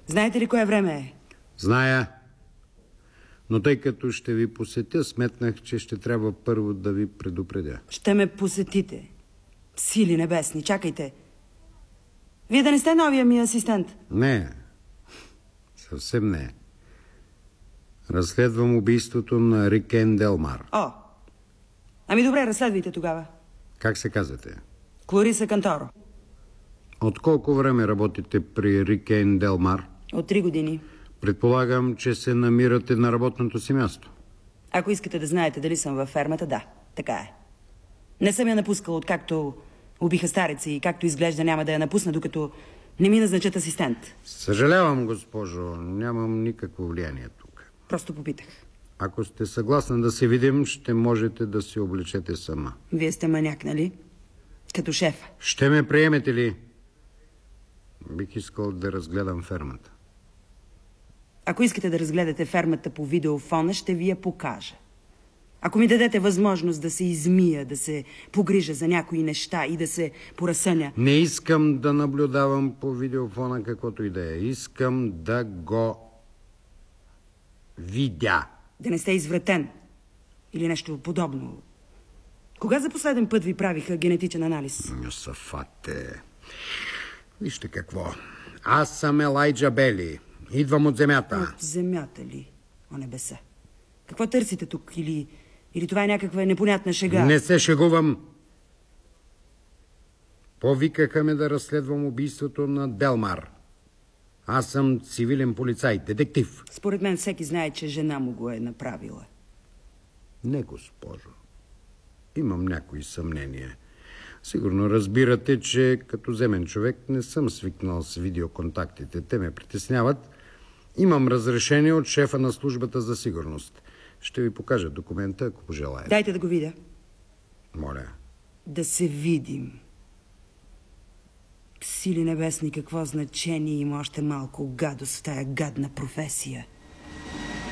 Знаете ли кое време е? Зная. Но тъй като ще ви посетя, сметнах, че ще трябва първо да ви предупредя. Ще ме посетите. Сили небесни, чакайте. Вие да не сте новия ми асистент? Не, съвсем не. Разследвам убийството на Рикен Делмар. О, ами добре, разследвайте тогава. Как се казвате? Клариса Канторо. От колко време работите при Рикен Делмар? От 3 години. Предполагам, че се намирате на работното си място. Ако искате да знаете дали съм във фермата, да, така е. Не съм я напускал, откакто убиха стареца и както изглежда няма да я напусна, докато не ми назначат асистент. Съжалявам, госпожо, нямам никакво влияние тук. Просто попитах. Ако сте съгласна да се видим, ще можете да се облечете сама. Вие сте маняк, нали? Като шефа. Ще ме приемете ли? Бих искал да разгледам фермата. Ако искате да разгледате фермата по видеофона, ще ви я покажа. Ако ми дадете възможност да се измия, да се погрижа за някои неща и да се поразсъня... Не искам да наблюдавам по видеофона каквото и да е. Искам да го видя. Да не сте извратен или нещо подобно. Кога за последен път ви правиха генетичен анализ? Йосафате. Вижте какво. Аз съм Елайджа Бели. Идвам от земята. От земята ли? О, небеса. Какво търсите тук? Или това е някаква непонятна шега? Не се шегувам. Повикаха ме да разследвам убийството на Делмар. Аз съм цивилен полицай, детектив. Според мен всеки знае, че жена му го е направила. Не, госпожо. Имам някои съмнения. Сигурно разбирате, че като земен човек не съм свикнал с видеоконтактите. Те ме притесняват. Имам разрешение от шефа на службата за сигурност. Ще ви покажа документа, ако пожелаете. Дайте да го видя. Моля. Да се видим. Сили небесни, какво значение има още малко гадост в тая гадна професия?